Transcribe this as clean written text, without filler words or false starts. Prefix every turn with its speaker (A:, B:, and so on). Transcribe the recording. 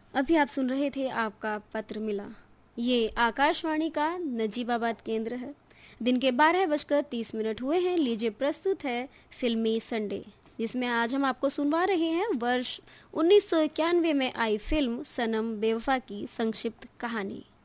A: अभी आप सुन रहे थे आपका पत्र मिला। ये आकाशवाणी का नजीबाबाद केंद्र है। दिन के 12:30 हुए हैं। लीजिए प्रस्तुत है फिल्मी संडे, जिसमें आज हम आपको सुनवा रहे हैं वर्ष 1991 में आई फिल्म सनम बेवफा की संक्षिप्त कहानी।